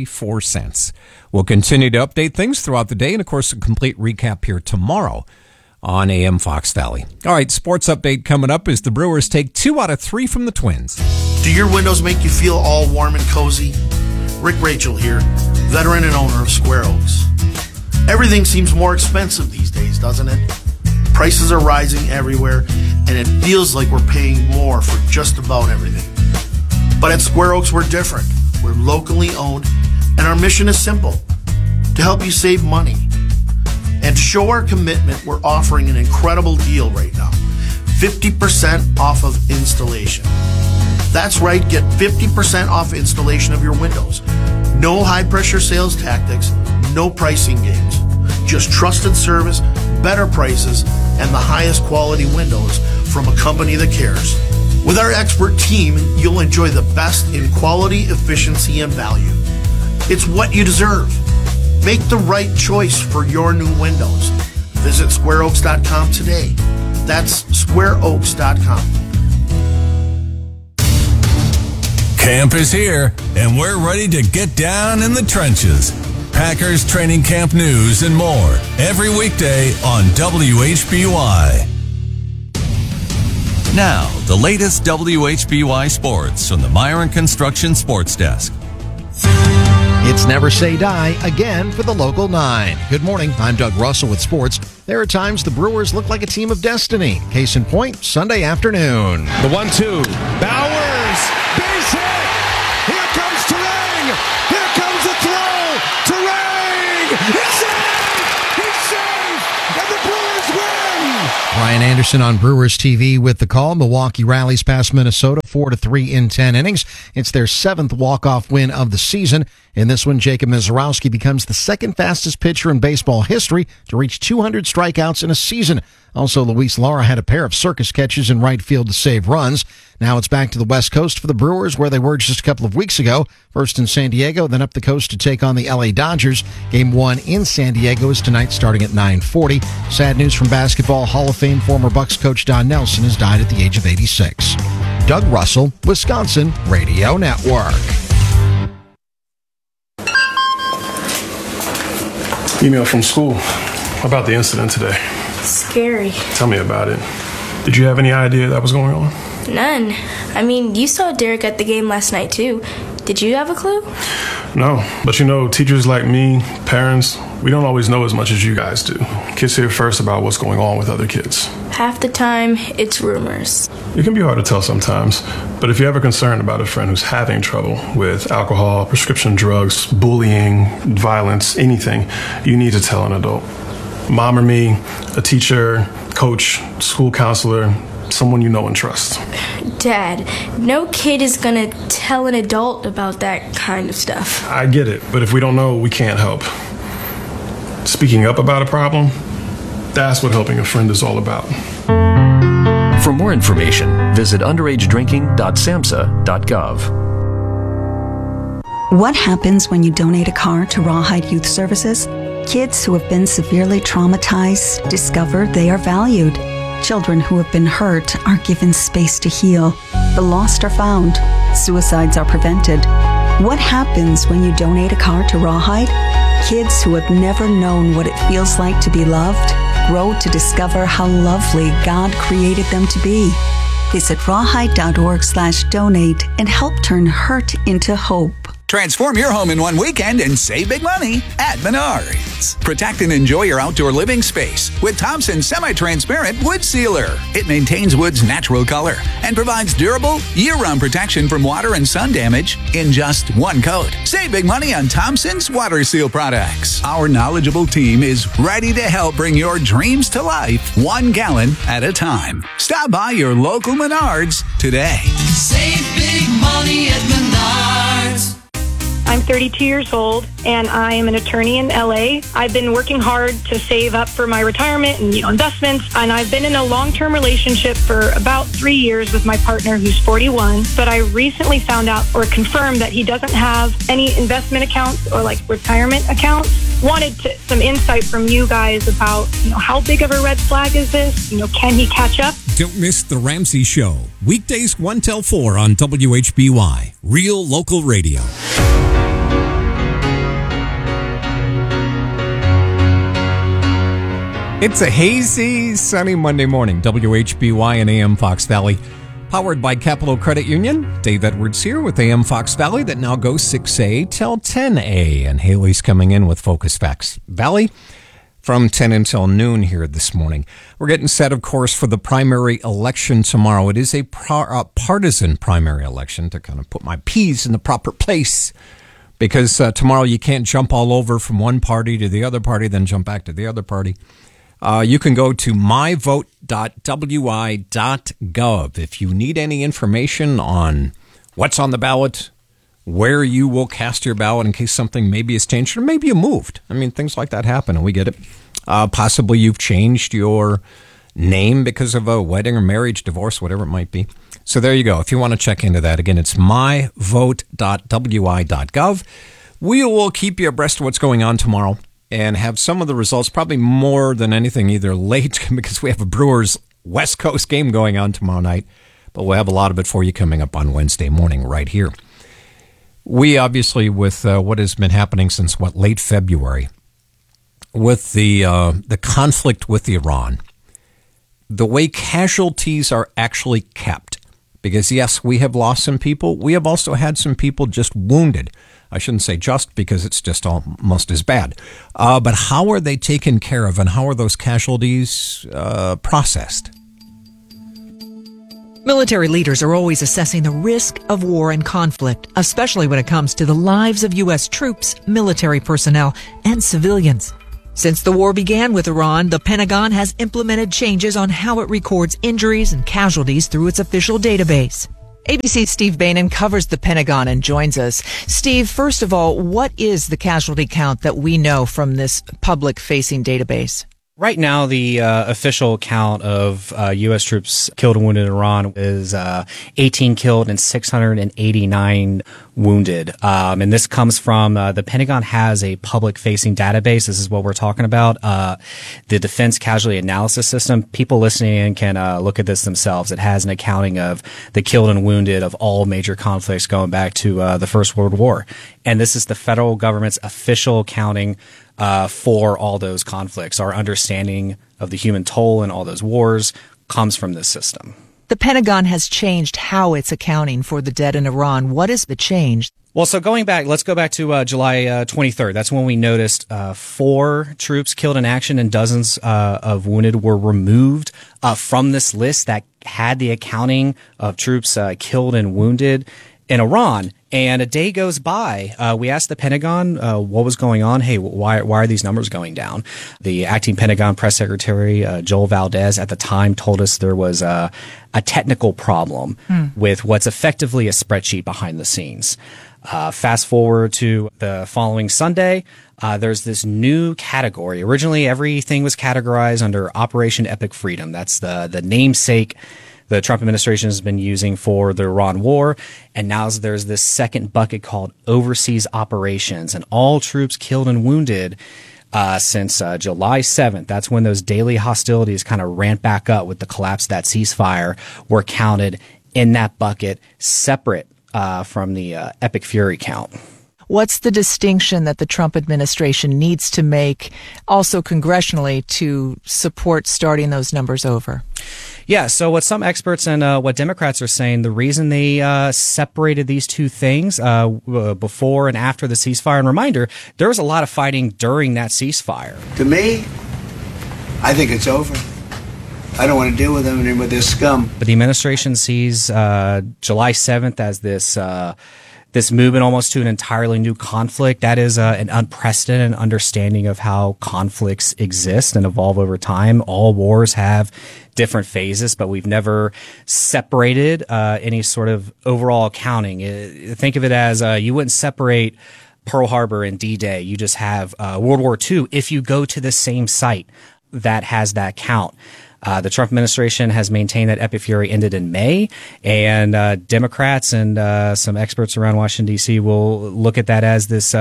$2.44. We'll continue to update things throughout the day. And, of course, a complete recap here tomorrow on AM Fox Valley. All right, sports update coming up as the Brewers take 2 out of 3 from the Twins. Do your windows make you feel all warm and cozy? Rick Rachel here, veteran and owner of Square Oaks. Everything seems more expensive these days, doesn't it? Prices are rising everywhere, and it feels like we're paying more for just about everything. But at Square Oaks, we're different. We're locally owned, and our mission is simple: to help you save money. And to show our commitment, we're offering an incredible deal right now. 50% off of installation. That's right, get 50% off installation of your windows. No high-pressure sales tactics, no pricing games. Just trusted service, better prices, and the highest quality windows from a company that cares. With our expert team, you'll enjoy the best in quality, efficiency, and value. It's what you deserve. Make the right choice for your new windows. Visit squareoaks.com today. That's squareoaks.com. Camp is here, and we're ready to get down in the trenches. Packers training camp news and more every weekday on WHBY. Now, the latest WHBY sports from the Myron Construction Sports Desk. It's Never Say Die again for the Local 9. Good morning, I'm Doug Russell with sports. There are times the Brewers look like a team of destiny. Case in point, Sunday afternoon. The 1-2. Bowers! Base hit! Here comes Turang! Here comes the throw! Turang! He's safe! He's safe! And the Brewers win! Ryan Anderson on Brewers TV with the call. Milwaukee rallies past Minnesota 4-3 in 10 innings. It's their 7th walk-off win of the season. In this one, Jacob Misiorowski becomes the second fastest pitcher in baseball history to reach 200 strikeouts in a season. Also, Luis Lara had a pair of circus catches in right field to save runs. Now it's back to the West Coast for the Brewers, where they were just a couple of weeks ago. First in San Diego, then up the coast to take on the LA Dodgers. Game 1 in San Diego is tonight starting at 9:40. Sad news from basketball. Hall of Fame former Bucks coach Don Nelson has died at the age of 86. Doug Russell, Wisconsin Radio Network. Email from school about the incident today. Scary. Tell me about it. Did you have any idea that was going on? None. I mean, you saw Derek at the game last night, too. Did you have a clue? No, but you know, teachers like me, parents, we don't always know as much as you guys do. Kids hear first about what's going on with other kids. Half the time, it's rumors. It can be hard to tell sometimes, but if you're ever concerned about a friend who's having trouble with alcohol, prescription drugs, bullying, violence, anything, you need to tell an adult. Mom or me, a teacher, coach, school counselor, someone you know and trust. Dad, no kid is gonna tell an adult about that kind of stuff. I get it, but if we don't know, we can't help. Speaking up about a problem, that's what helping a friend is all about. For more information, visit underagedrinking.samhsa.gov. What happens when you donate a car to Rawhide Youth Services? Kids who have been severely traumatized discover they are valued. Children who have been hurt are given space to heal. The lost are found. Suicides are prevented. What happens when you donate a car to Rawhide? Kids who have never known what it feels like to be loved grow to discover how lovely God created them to be. Visit rawhide.org/donate and help turn hurt into hope. Transform your home in one weekend and save big money at Menards. Protect and enjoy your outdoor living space with Thompson's semi-transparent wood sealer. It maintains wood's natural color and provides durable, year-round protection from water and sun damage in just one coat. Save big money on Thompson's water seal products. Our knowledgeable team is ready to help bring your dreams to life 1 gallon at a time. Stop by your local Menards today. Save big money at Menards. I'm 32 years old, and I am an attorney in LA. I've been working hard to save up for my retirement and investments, and I've been in a long-term relationship for about 3 years with my partner, who's 41. But I recently found out or confirmed that he doesn't have any investment accounts or retirement accounts. Wanted some insight from you guys about how big of a red flag is this? Can he catch up? Don't miss The Ramsey Show. Weekdays 1 till 4 on WHBY. Real local radio. It's a hazy, sunny Monday morning. WHBY and AM Fox Valley, powered by Capital Credit Union. Dave Edwards here with AM Fox Valley that now goes 6A till 10A. And Haley's coming in with Focus Facts Valley from 10 until noon here this morning. We're getting set, of course, for the primary election tomorrow. It is a partisan primary election, to kind of put my P's in the proper place. Because tomorrow you can't jump all over from one party to the other party, then jump back to the other party. You can go to myvote.wi.gov if you need any information on what's on the ballot, where you will cast your ballot in case something maybe has changed, or maybe you moved. I mean, things like that happen, and we get it. Possibly you've changed your name because of a wedding or marriage, divorce, whatever it might be. So there you go. If you want to check into that, again, it's myvote.wi.gov. We will keep you abreast of what's going on tomorrow and have some of the results, probably more than anything, either late because we have a Brewers West Coast game going on tomorrow night, but we'll have a lot of it for you coming up on Wednesday morning right here. We obviously, with what has been happening since, late February, with the conflict with Iran, the way casualties are actually kept, because yes, we have lost some people, we have also had some people just wounded. I shouldn't say just, because it's just almost as bad. But how are they taken care of, and how are those casualties processed? Military leaders are always assessing the risk of war and conflict, especially when it comes to the lives of U.S. troops, military personnel, and civilians. Since the war began with Iran, the Pentagon has implemented changes on how it records injuries and casualties through its official database. ABC's Steve Bainan covers the Pentagon and joins us. Steve, first of all, what is the casualty count that we know from this public-facing database? Right now, the official count of U.S. troops killed and wounded in Iran is 18 killed and 689 wounded. And this comes from the Pentagon has a public-facing database. This is what we're talking about. The Defense Casualty Analysis System. People listening in can look at this themselves. It has an accounting of the killed and wounded of all major conflicts going back to the First World War. And this is the federal government's official accounting for all those conflicts. Our understanding of the human toll in all those wars comes from this system. The Pentagon has changed how it's accounting for the dead in Iran. What is the change? Well, so let's go back to July 23rd. That's when we noticed 4 troops killed in action and dozens of wounded were removed from this list that had the accounting of troops killed and wounded in Iran. And a day goes by. We asked the Pentagon what was going on. Hey, why are these numbers going down? The acting Pentagon press secretary, Joel Valdez, at the time told us there was a technical problem with what's effectively a spreadsheet behind the scenes. Fast forward to the following Sunday, there's this new category. Originally, everything was categorized under Operation Epic Freedom. That's the namesake the Trump administration has been using for the Iran war. And now there's this second bucket called overseas operations, and all troops killed and wounded since July 7th. That's when those daily hostilities kind of ramped back up with the collapse of that ceasefire, were counted in that bucket separate from the Epic Fury count. What's the distinction that the Trump administration needs to make also congressionally to support starting those numbers over? Yeah, so what some experts and what Democrats are saying, the reason they separated these two things before and after the ceasefire, and reminder, there was a lot of fighting during that ceasefire. To me, I think it's over. I don't want to deal with them and with this scum. But the administration sees July 7th as this movement almost to an entirely new conflict. That is an unprecedented understanding of how conflicts exist and evolve over time. All wars have different phases, but we've never separated any sort of overall accounting. Think of it as you wouldn't separate Pearl Harbor and D-Day. You just have World War II if you go to the same site that has that count. The Trump administration has maintained that Epic Fury ended in May, and Democrats and some experts around Washington, D.C. will look at that as this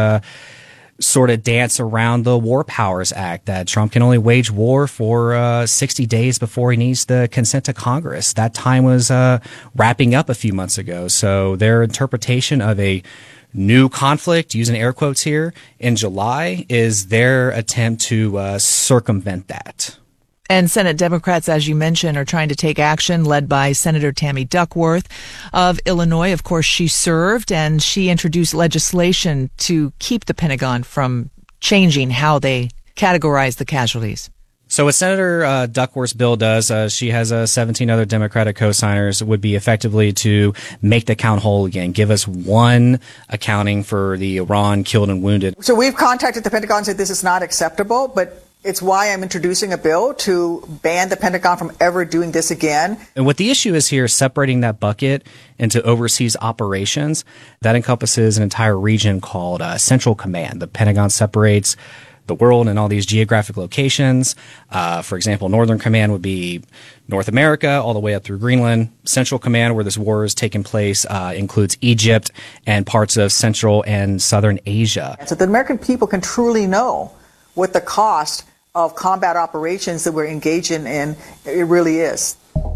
sort of dance around the War Powers Act, that Trump can only wage war for 60 days before he needs the consent to Congress. That time was wrapping up a few months ago. So their interpretation of a new conflict, using air quotes here, in July is their attempt to circumvent that. And Senate Democrats, as you mentioned, are trying to take action, led by Senator Tammy Duckworth of Illinois. Of course, she served, and she introduced legislation to keep the Pentagon from changing how they categorize the casualties. So what Senator Duckworth's bill does, she has 17 other Democratic co-signers, would be effectively to make the count whole again, give us one accounting for the Iran killed and wounded. So we've contacted the Pentagon and said this is not acceptable, but it's why I'm introducing a bill to ban the Pentagon from ever doing this again. And what the issue is here is separating that bucket into overseas operations. That encompasses an entire region called Central Command. The Pentagon separates the world in all these geographic locations. For example, Northern Command would be North America all the way up through Greenland. Central Command, where this war is taking place, includes Egypt and parts of Central and Southern Asia. So the American people can truly know what the cost of combat operations that we're engaging in it really is.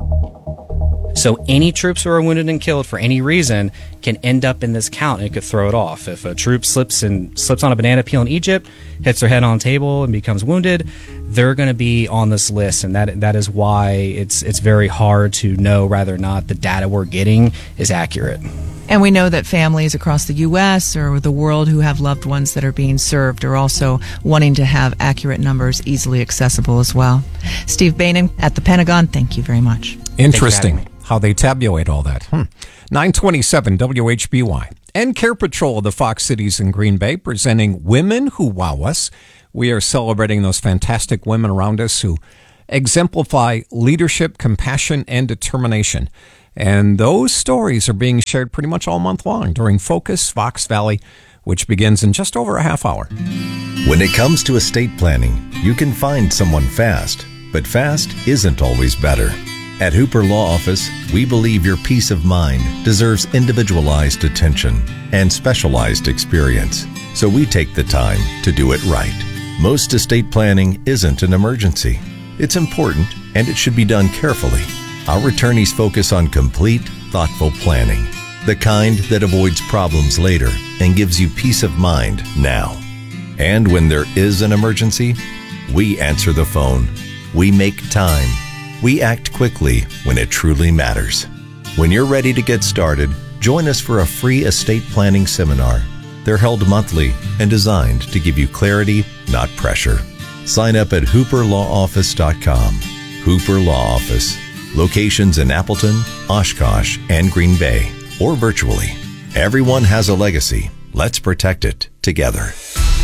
So any troops who are wounded and killed for any reason can end up in this count, and it could throw it off. If a troop slips on a banana peel in Egypt, hits their head on a table and becomes wounded, they're going to be on this list, and that is why it's very hard to know whether or not the data we're getting is accurate. And we know that families across the U.S. or the world who have loved ones that are being served are also wanting to have accurate numbers easily accessible as well. Steve Bainan at the Pentagon, thank you very much. Interesting how they tabulate all that. 927 WHBY. And Care Patrol of the Fox Cities in Green Bay presenting Women Who Wow Us. We are celebrating those fantastic women around us who exemplify leadership, compassion, and determination. And those stories are being shared pretty much all month long during Focus Fox Valley, which begins in just over a half hour. When it comes to estate planning, you can find someone fast, but fast isn't always better. At Hooper Law Office, we believe your peace of mind deserves individualized attention and specialized experience, so we take the time to do it right. Most estate planning isn't an emergency. It's important, and it should be done carefully. Our attorneys focus on complete, thoughtful planning, the kind that avoids problems later and gives you peace of mind now. And when there is an emergency, we answer the phone. We make time. We act quickly when it truly matters. When you're ready to get started, join us for a free estate planning seminar. They're held monthly and designed to give you clarity, not pressure. Sign up at hooperlawoffice.com. Hooper Law Office. Locations in Appleton, Oshkosh, and Green Bay, or virtually. Everyone has a legacy. Let's protect it together.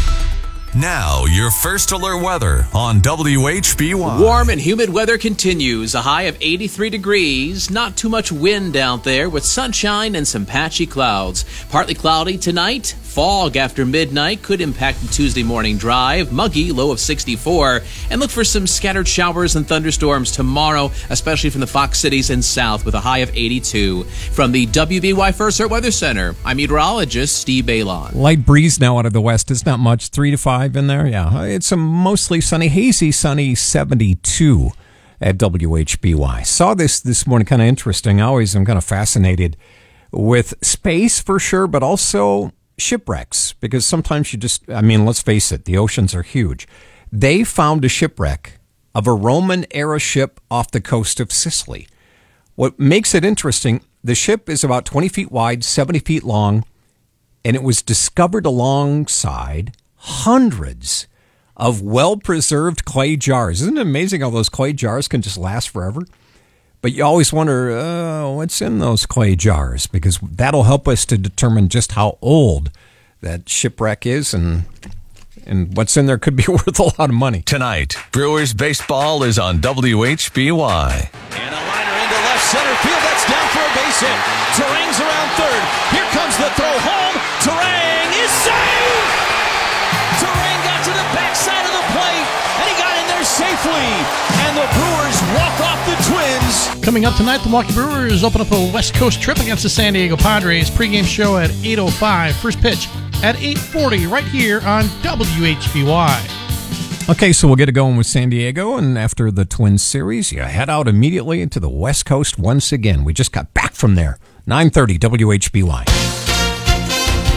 Now, your first alert weather on WHBY. Warm and humid weather continues. A high of 83 degrees. Not too much wind out there with sunshine and some patchy clouds. Partly cloudy tonight. Fog after midnight could impact the Tuesday morning drive. Muggy, low of 64. And look for some scattered showers and thunderstorms tomorrow, especially from the Fox Cities and south with a high of 82. From the WBY First Alert Weather Center, I'm meteorologist Steve Bailan. Light breeze now out of the west. It's not much, 3 to 5 in there. Yeah, it's a mostly sunny, hazy, sunny 72 at WHBY. Saw this morning, kind of interesting. I always am kind of fascinated with space for sure, but also shipwrecks, because sometimes let's face it, the oceans are huge. They found a shipwreck of a Roman-era ship off the coast of Sicily. What makes it interesting, the ship is about 20 feet wide, 70 feet long, and it was discovered alongside hundreds of well-preserved clay jars. Isn't it amazing how those clay jars can just last forever? But you always wonder, what's in those clay jars? Because that'll help us to determine just how old that shipwreck is, and what's in there could be worth a lot of money. Tonight, Brewers baseball is on WHBY. And a liner into left center field. That's down for a base hit. Terang's around third. Here comes the throw home. Terang is safe! Terang got to the backside of the plate, and he got in there safely. And the Brewers walk off the Twins. Coming up tonight, the Milwaukee Brewers open up a West Coast trip against the San Diego Padres. Pre-game show at 8:05. First pitch at 8:40 right here on WHBY. Okay, so we'll get it going with San Diego, and after the Twins series, you head out immediately into the West Coast once again. We just got back from there. 9:30 WHBY.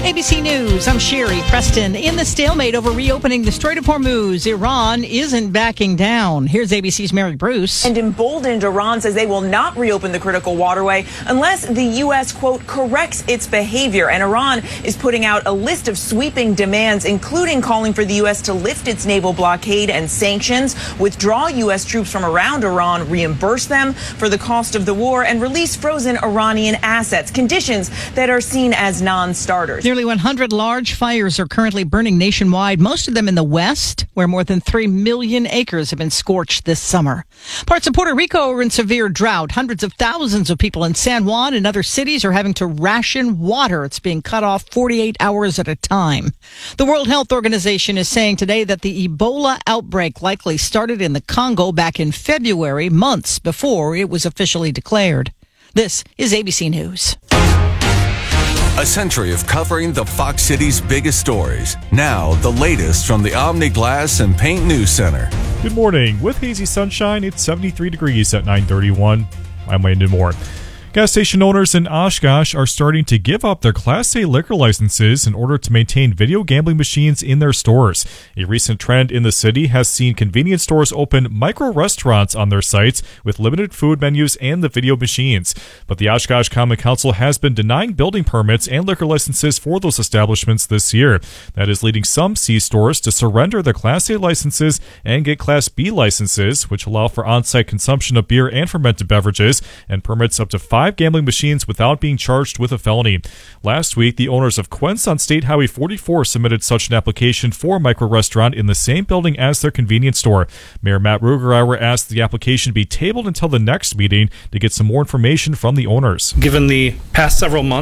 ABC News, I'm Sherry Preston. In the stalemate over reopening the Strait of Hormuz, Iran isn't backing down. Here's ABC's Mary Bruce. And emboldened, Iran says they will not reopen the critical waterway unless the U.S., quote, corrects its behavior. And Iran is putting out a list of sweeping demands, including calling for the U.S. to lift its naval blockade and sanctions, withdraw U.S. troops from around Iran, reimburse them for the cost of the war, and release frozen Iranian assets, conditions that are seen as non-starters. Nearly 100 large fires are currently burning nationwide, most of them in the West, where more than 3 million acres have been scorched this summer. Parts of Puerto Rico are in severe drought. Hundreds of thousands of people in San Juan and other cities are having to ration water. It's being cut off 48 hours at a time. The World Health Organization is saying today that the Ebola outbreak likely started in the Congo back in February, months before it was officially declared. This is ABC News. A century of covering the Fox City's biggest stories. Now, the latest from the Omni Glass and Paint News Center. Good morning. With hazy sunshine, it's 73 degrees at 9:31. I'm Landon Moore. Gas station owners in Oshkosh are starting to give up their Class A liquor licenses in order to maintain video gambling machines in their stores. A recent trend in the city has seen convenience stores open micro-restaurants on their sites with limited food menus and the video machines. But the Oshkosh Common Council has been denying building permits and liquor licenses for those establishments this year. That is leading some C stores to surrender their Class A licenses and get Class B licenses, which allow for on-site consumption of beer and fermented beverages, and permits up to 5 gambling machines without being charged with a felony. Last week, the owners of Quince on State Highway 44 submitted such an application for a micro-restaurant in the same building as their convenience store. Mayor Matt Rugerauer asked the application be tabled until the next meeting to get some more information from the owners. Given the past several months,